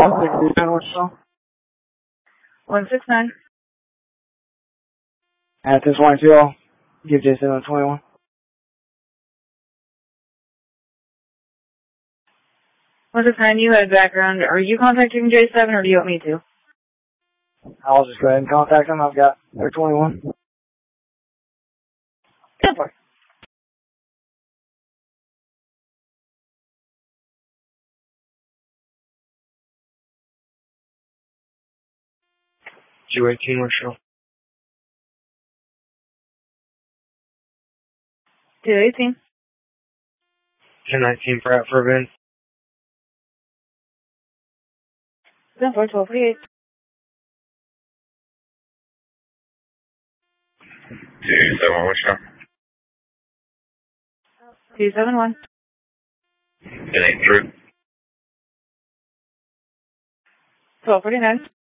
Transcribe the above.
169. At this one, two, give Jason a 21. What's the time you had background? Are you contacting J7 or do you want me to? I'll just go ahead and contact them. I've got their 21. Go for it. Q18, Marshall. 218. 1019, Pratt for Vince. Go for it, 1248. 271, what's your 271. 1083. 1249.